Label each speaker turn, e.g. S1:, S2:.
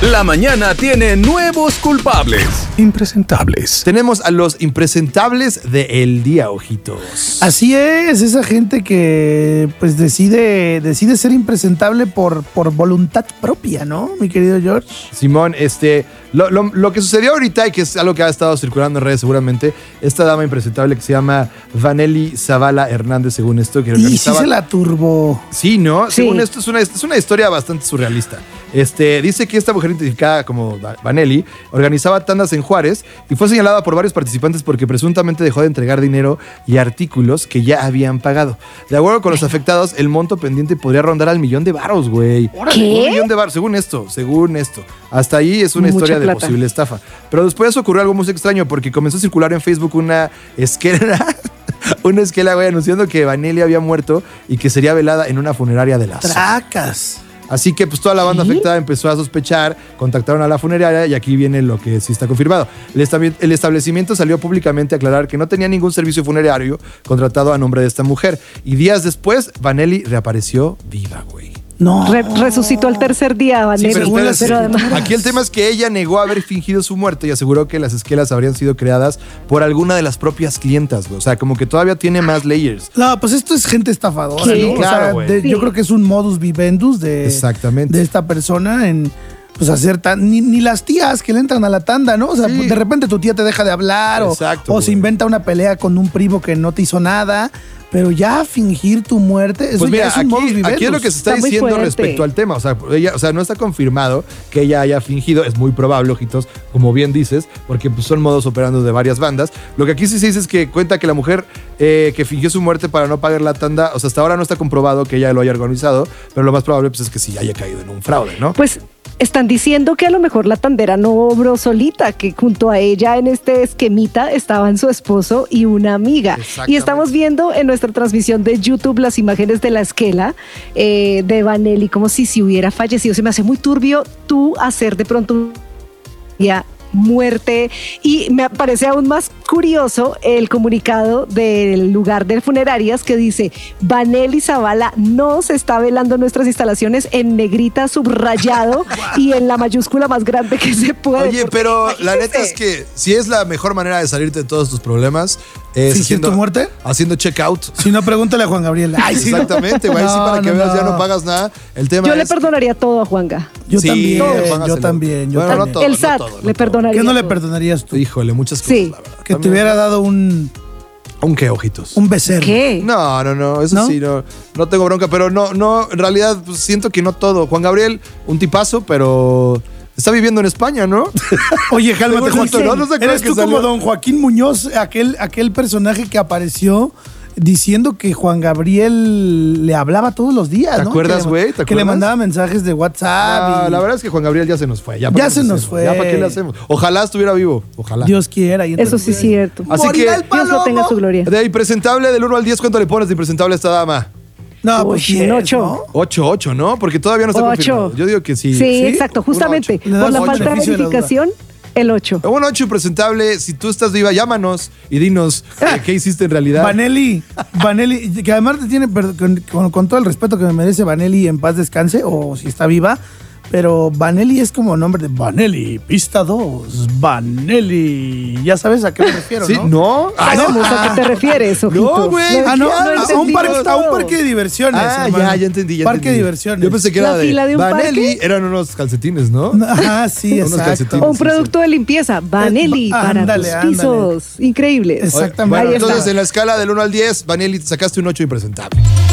S1: La mañana tiene nuevos culpables. Impresentables.
S2: Tenemos a los impresentables del día, ojitos.
S3: Así es, esa gente que pues decide ser impresentable por voluntad propia, ¿no, mi querido George?
S2: Simón, lo que sucedió ahorita y que es algo que ha estado circulando en redes seguramente, esta dama impresentable que se llama Vanelly Zavala Hernández, según esto, que organizaba...
S3: Y sí se la turbó.
S2: Sí, ¿no?
S4: Sí.
S2: Según esto es una historia bastante surrealista. Dice que esta mujer identificada como Vanelly organizaba tandas en Juárez y fue señalada por varios participantes porque presuntamente dejó de entregar dinero y artículos que ya habían pagado. De acuerdo con los afectados, el monto pendiente podría rondar al $1,000,000, güey.
S4: ¿Qué?
S2: $1,000,000, según esto. Hasta ahí es una
S4: Mucha
S2: historia de
S4: plata.
S2: posible estafa. Pero después ocurrió algo muy extraño porque comenzó a circular en Facebook una esquela, güey, anunciando que Vanelly había muerto y que sería velada en una funeraria de la zona.
S3: Tracas.
S2: Así que pues toda la banda afectada empezó a sospechar, contactaron a la funeraria y aquí viene lo que sí está confirmado. El establecimiento salió públicamente a aclarar que no tenía ningún servicio funerario contratado a nombre de esta mujer. Y días después, Vanelly reapareció viva, güey.
S3: No.
S4: Resucitó al tercer día, Vanelly.
S2: Sí, pero espérate.
S4: además...
S2: Aquí el tema es que ella negó haber fingido su muerte y aseguró que las esquelas habrían sido creadas por alguna de las propias clientas, güey. O sea, como que todavía tiene más layers.
S3: No, pues esto es gente estafadora,
S4: Sí,
S3: ¿no?
S2: claro,
S3: O sea,
S2: güey.
S3: yo creo que es un modus vivendus de
S2: Exactamente.
S3: esta persona en pues hacer ni las tías que le entran a la tanda, ¿no? O sea,
S2: Sí.
S3: de repente tu tía te deja de hablar
S2: Exacto,
S3: o se
S2: güey.
S3: inventa una pelea con un primo que no te hizo nada, pero ya fingir tu muerte, eso
S2: Pues mira,
S3: ya es un modus vivendus.
S2: aquí es lo que se está
S4: Está muy
S2: diciendo
S4: fuerte.
S2: respecto al tema. O sea, no está confirmado que ella haya fingido. Es muy probable, ojitos, como bien dices, porque pues, son modos operando de varias bandas. Lo que aquí sí se dice es que cuenta que la mujer que fingió su muerte para no pagar la tanda, o sea, hasta ahora no está comprobado que ella lo haya organizado, pero lo más probable pues, es que sí haya caído en un fraude, ¿no?
S4: Pues están diciendo que a lo mejor la tandera no obró solita, que junto a ella en este esquemita estaban su esposo y una amiga.
S2: Exactamente.
S4: Y estamos viendo en nuestra transmisión de YouTube las imágenes de la esquela de Vanelly como si hubiera fallecido. Se me hace muy turbio tú hacer de pronto ya muerte, y me parece aún más curioso el comunicado del lugar de funerarias que dice: Vanelly Zavala no se está velando en nuestras instalaciones, en negrita subrayado y en la mayúscula más grande que se puede.
S2: Oye,
S4: Porque
S2: pero la
S4: imagínense.
S2: neta es que si es la mejor manera de salirte de todos tus problemas es
S3: ¿Fingir tu muerte?
S2: haciendo checkout.
S3: Si no, pregúntale a Juan Gabriel. Ay, sí.
S2: Exactamente, güey. Sí, para que veas, ya no pagas nada. El tema
S4: Yo le
S2: es...
S4: perdonaría todo a Juanga.
S3: Yo
S2: Sí,
S3: también,
S2: póngaselo.
S3: yo también.
S2: Bueno, no todo,
S4: El
S2: no
S4: SAT
S2: todo, no
S4: le
S2: todo.
S4: perdonaría.
S3: ¿Qué no le
S4: todo.
S3: perdonarías tú?
S2: Híjole, muchas cosas,
S4: Sí.
S2: la verdad.
S3: Que te hubiera dado un
S2: qué, ojitos?
S3: becerro.
S4: ¿Qué?
S2: No, eso
S3: ¿No?
S2: sí, no tengo bronca, pero no, en realidad pues, siento que no todo. Juan Gabriel, un tipazo, pero está viviendo en España, ¿no?
S3: Oye, cálmate,
S2: Según
S3: Joaquín.
S2: esto, ¿no? ¿No se acuerdan
S3: Eres
S2: que
S3: tú como
S2: salió?
S3: don Joaquín Muñoz, aquel personaje que apareció diciendo que Juan Gabriel le hablaba todos los días,
S2: ¿Te
S3: ¿no?
S2: acuerdas, güey? ¿Te
S3: Que le
S2: acuerdas?
S3: mandaba mensajes de WhatsApp.
S2: No, la verdad es que Juan Gabriel ya se nos fue.
S3: Ya
S2: ¿para qué
S3: se
S2: le
S3: nos
S2: hacemos?
S3: fue.
S2: ¿Ya para qué le hacemos? Ojalá estuviera vivo. Ojalá.
S3: Dios quiera. y
S4: Eso sí es cierto.
S2: Así
S3: Morirá
S2: que-
S3: el
S4: Dios lo tenga en su gloria.
S2: De impresentable, del 1 al 10, ¿cuánto le pones de impresentable a esta dama?
S3: No,
S4: Uy,
S3: pues
S4: un
S3: 10,
S4: 8.
S3: ¿no?
S2: 8, ¿no? Porque todavía no está
S4: 8.
S2: confirmado. Yo digo que sí.
S4: Sí, exacto, justamente.
S3: Le das
S4: Por la
S3: un
S4: falta de
S3: beneficio de la duda.
S4: verificación, el 8.
S2: Un 8 impresentable. Si tú estás viva, llámanos y dinos qué hiciste en realidad.
S3: Vanelly, que además te tiene, con todo el respeto que me merece Vanelly, en paz descanse, o si está viva, pero Vanelly es como nombre de Vanelly, pista 2, Vanelly. Ya sabes a qué me refiero,
S2: ¿Sí?
S3: ¿no?
S2: ¿No?
S4: Sabemos a qué te refieres, ojitos.
S2: No, güey.
S4: Lo-
S3: Ah, no,
S4: lo
S3: a un
S4: entendimos
S3: parque, a un
S4: todo.
S3: parque de diversiones.
S2: Ah,
S3: hermano.
S2: ya entendí.
S3: Parque de diversiones.
S2: Yo pensé que
S4: ¿La
S2: era
S4: fila de un
S2: Vanelli,
S4: parque?
S2: eran unos calcetines, ¿no?
S3: Ajá, sí,
S2: Unos
S3: exacto.
S2: calcetines.
S4: O un producto de limpieza, Vanelli, para
S3: ándale,
S4: tus pisos. Increíbles.
S3: Exactamente.
S2: Bueno,
S4: Ahí está.
S2: entonces en la escala del 1 al 10, Vanelli, sacaste un 8 impresentable.